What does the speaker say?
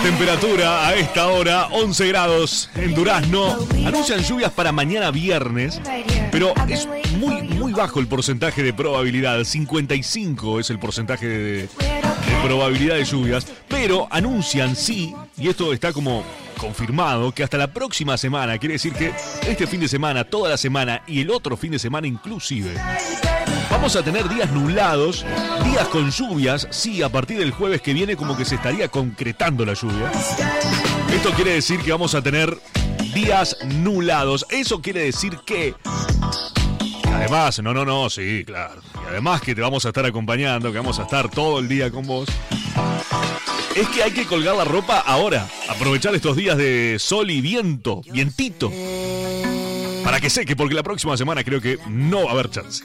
Temperatura a esta hora, 11 grados en Durazno. Anuncian lluvias para mañana viernes, pero es muy bajo el porcentaje de probabilidad. 55 es el porcentaje de probabilidad de lluvias. Pero anuncian, sí, y esto está como confirmado, que hasta la próxima semana, quiere decir que este fin de semana, toda la semana y el otro fin de semana inclusive, vamos a tener días nublados, días con lluvias. Sí, a partir del jueves que viene como que se estaría concretando la lluvia. Esto quiere decir que vamos a tener días nublados. Eso quiere decir que... Además, no, sí, claro. Y además que te vamos a estar acompañando, que vamos a estar todo el día con vos. Es que hay que colgar la ropa ahora. Aprovechar estos días de sol y viento, vientito. Para que seque, porque la próxima semana creo que no va a haber chance.